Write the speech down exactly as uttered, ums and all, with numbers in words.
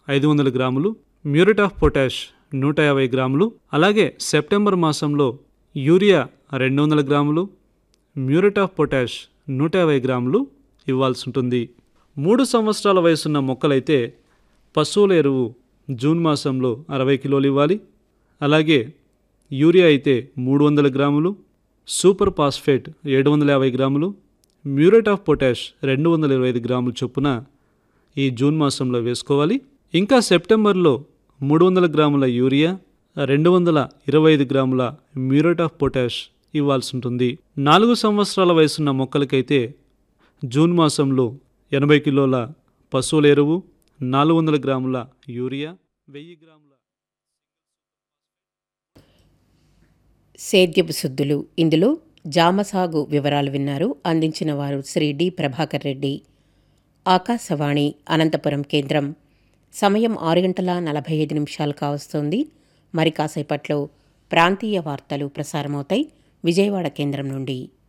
ఐదు వందల గ్రాములు, మ్యూరేట్ ఆఫ్ పొటాష్ నూట యాభై గ్రాములు, అలాగే సెప్టెంబర్ మాసంలో యూరియా రెండు వందల గ్రాములు, మ్యూరేట్ ఆఫ్ పొటాష్ నూట యాభై గ్రాములు ఇవ్వాల్సి ఉంటుంది. మూడు సంవత్సరాల వయసున్న మొక్కలైతే పశువుల ఎరువు జూన్ మాసంలో అరవై కిలోలు ఇవ్వాలి. అలాగే యూరియా అయితే మూడు వందల గ్రాములు, సూపర్ ఫాస్ఫేట్ ఏడు వందల యాభై గ్రాములు, మ్యూరేట్ ఆఫ్ పొటాష్ రెండు వందల ఇరవై ఐదు గ్రాముల చొప్పున ఈ జూన్ మాసంలో వేసుకోవాలి. ఇంకా సెప్టెంబర్లో మూడు వందల గ్రాముల యూరియా, రెండు వందల ఇరవై ఐదు గ్రాముల మ్యూరేట్ ఆఫ్ పొటాష్ ఇవ్వాల్సి ఉంటుంది. నాలుగు సంవత్సరాల వయసున్న మొక్కలకైతే జూన్ మాసంలో ఎనభై కిలోల పశువుల ఎరువు, నాలుగు వందల గ్రాముల యూరియా, వెయ్యి గ్రాముల సేద్యపు శుద్ధులు. ఇందులో జామ సాగు వివరాలు విన్నారు. అందించిన వారు శ్రీ డి ప్రభాకర్ రెడ్డి. ఆకాశవాణి అనంతపురం కేంద్రం. సమయం ఆరు గంటల నలభై ఐదు నిమిషాలు కావస్తోంది. మరి కాసేపట్లో ప్రాంతీయ వార్తలు ప్రసారమవుతాయి విజయవాడ కేంద్రం నుండి.